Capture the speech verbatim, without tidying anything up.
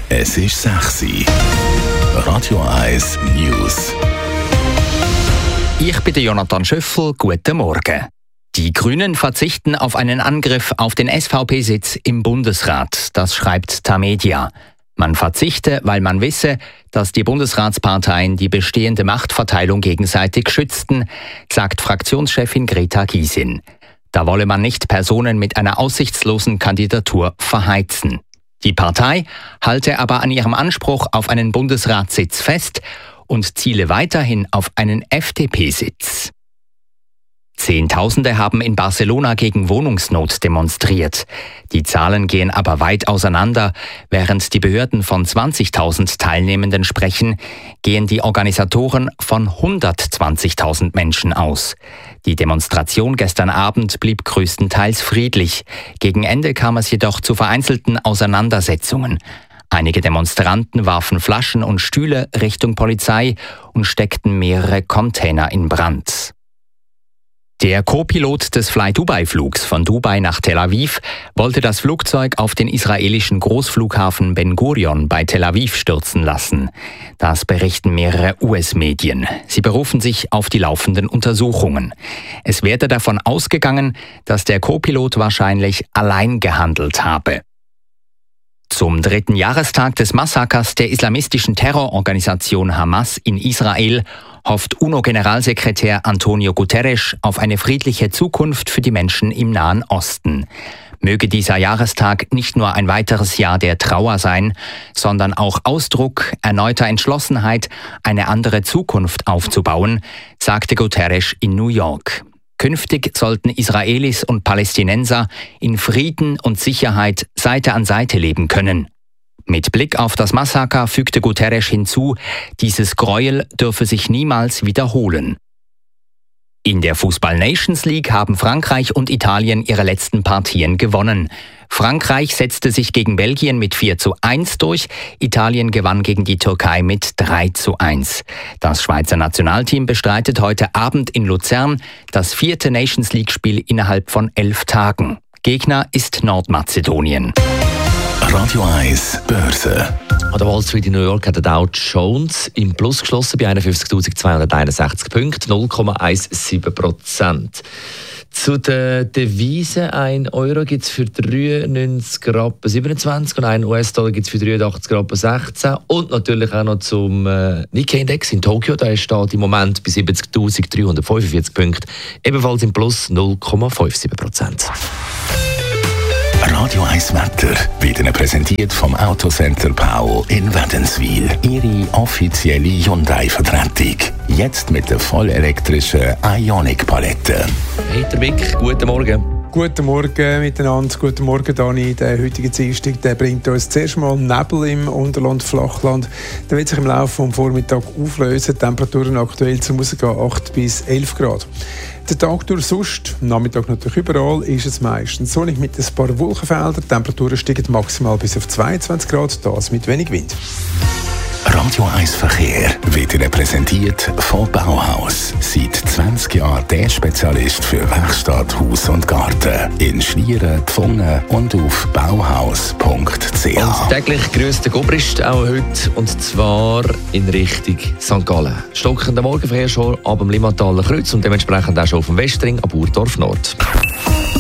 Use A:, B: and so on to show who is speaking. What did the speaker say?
A: Es ist sechs Uhr. Radio eins News.
B: Ich bin Jonathan Schöffel. Guten Morgen. Die Grünen verzichten auf einen Angriff auf den S V P-Sitz im Bundesrat. Das schreibt Tamedia. Man verzichte, weil man wisse, dass die Bundesratsparteien die bestehende Machtverteilung gegenseitig schützten, sagt Fraktionschefin Greta Gysin. Da wolle man nicht Personen mit einer aussichtslosen Kandidatur verheizen. Die Partei halte aber an ihrem Anspruch auf einen Bundesratssitz fest und ziele weiterhin auf einen F D P-Sitz. Zehntausende haben in Barcelona gegen Wohnungsnot demonstriert. Die Zahlen gehen aber weit auseinander. Während die Behörden von zwanzigtausend Teilnehmenden sprechen, gehen die Organisatoren von hundertzwanzigtausend Menschen aus. Die Demonstration gestern Abend blieb größtenteils friedlich. Gegen Ende kam es jedoch zu vereinzelten Auseinandersetzungen. Einige Demonstranten warfen Flaschen und Stühle Richtung Polizei und steckten mehrere Container in Brand. Der Co-Pilot des Fly-Dubai-Flugs von Dubai nach Tel Aviv wollte das Flugzeug auf den israelischen Großflughafen Ben Gurion bei Tel Aviv stürzen lassen. Das berichten mehrere U S-Medien. Sie berufen sich auf die laufenden Untersuchungen. Es werde davon ausgegangen, dass der Co-Pilot wahrscheinlich allein gehandelt habe. Zum dritten Jahrestag des Massakers der islamistischen Terrororganisation Hamas in Israel hofft UNO-Generalsekretär Antonio Guterres auf eine friedliche Zukunft für die Menschen im Nahen Osten. Möge dieser Jahrestag nicht nur ein weiteres Jahr der Trauer sein, sondern auch Ausdruck erneuter Entschlossenheit, eine andere Zukunft aufzubauen, sagte Guterres in New York. Künftig sollten Israelis und Palästinenser in Frieden und Sicherheit Seite an Seite leben können. Mit Blick auf das Massaker fügte Guterres hinzu, dieses Gräuel dürfe sich niemals wiederholen. In der Fußball-Nations League haben Frankreich und Italien ihre letzten Partien gewonnen. Frankreich setzte sich gegen Belgien mit vier zu eins durch, Italien gewann gegen die Türkei mit drei zu eins. Das Schweizer Nationalteam bestreitet heute Abend in Luzern das vierte Nations League-Spiel innerhalb von elf Tagen. Gegner ist Nordmazedonien.
A: Radio eins Börse.
C: An der Wall Street in New York hat der Dow Jones im Plus geschlossen bei einundfünfzigtausendzweihunderteinundsechzig Punkten, null Komma siebzehn Prozent. Zu den Devisen, ein Euro gibt es für dreiundneunzig Rappen siebenundzwanzig und ein U S-Dollar gibt es für dreiundachtzig Rappen sechzehn. Und natürlich auch noch zum äh, Nikkei-Index in Tokio, der steht im Moment bei siebzigtausenddreihundertfünfundvierzig Punkten, ebenfalls im Plus null Komma siebenundfünfzig Prozent.
A: Radio eins Wetter wird Ihnen präsentiert vom Autocenter Paul in Wädenswil. Ihre offizielle Hyundai-Vertretung. Jetzt mit der vollelektrischen Ioniq-Palette.
C: Hey, der Mick, guten Morgen.
D: Guten Morgen miteinander, guten Morgen Dani. Der heutige Dienstag der bringt uns zuerst mal Nebel im Unterland, Flachland. Der wird sich im Laufe des Vormittags auflösen. Temperaturen aktuell zum Rausgehen acht bis elf Grad. Der Tag durch sonst, am Nachmittag natürlich überall, ist es meistens sonnig mit ein paar Wolkenfeldern. Die Temperaturen steigen maximal bis auf zweiundzwanzig Grad, das mit wenig Wind.
A: Radio eins Verkehr wird Ihnen präsentiert von Bauhaus. Seit zwanzig Jahren der Spezialist für Werkstatt, Haus und Garten. In Schlieren, Pfungen und auf bauhaus punkt c h.
C: Und täglich grüßt der Gobrist auch heute, und zwar in Richtung Sankt Gallen. Stockender Morgenverkehr schon ab dem Limmataler Kreuz und dementsprechend auch schon auf dem Westring ab Urdorf Nord.